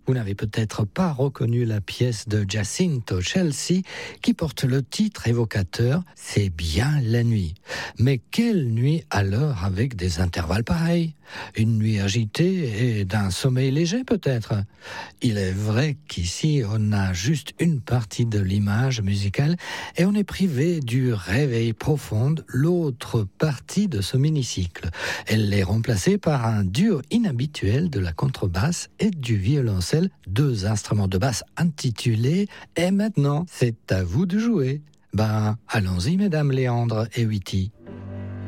Vous n'avez peut-être pas reconnu la pièce de Jacinto Chelsea qui porte le titre évocateur « C'est bien la nuit ». Mais quelle nuit alors avec des intervalles pareils ? Une nuit agitée et d'un sommeil léger peut-être ? Il est vrai qu'ici on a juste une partie de l'image musicale et on est privé du réveil profond, l'autre partie de ce mini-cycle. Elle est remplacée par un duo inhabituel de la contrebasse et du violoncelle, deux instruments de basse intitulés « Et maintenant, c'est à vous de jouer ». Allons-y mesdames Léandre et Witty.